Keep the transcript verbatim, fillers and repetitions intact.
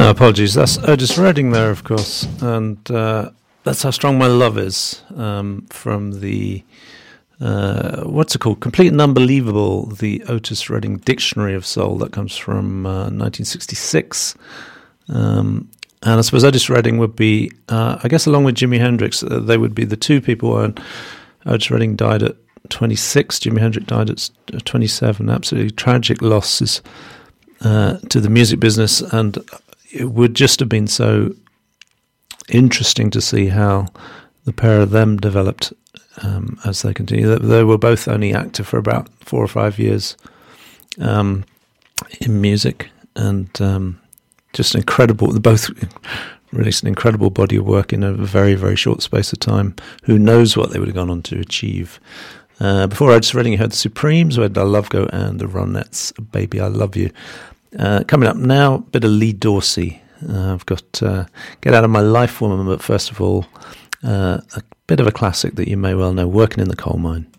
Uh, apologies, that's Otis Redding there, of course, and uh, that's How Strong My Love Is, um, from the, uh, what's it called, Complete and Unbelievable, the Otis Redding Dictionary of Soul, that comes from uh, nineteen sixty-six, um, and I suppose Otis Redding would be, uh, I guess along with Jimi Hendrix, uh, they would be the two people, and Otis Redding died at twenty-six, Jimi Hendrix died at twenty-seven, absolutely tragic losses uh, to the music business, and it would just have been so interesting to see how the pair of them developed um, as they continued. They were both only active for about four or five years um, in music, and um, just incredible. They both released an incredible body of work in a very, very short space of time. Who knows what they would have gone on to achieve. Uh, before Otis Redding, you heard the Supremes, we had I Love Go, and the Ronettes, Baby I Love You. Uh, coming up now, a bit of Lee Dorsey. Uh, I've got uh, Get Out of My Life Woman, but first of all, uh, a bit of a classic that you may well know, Working in the Coal Mine.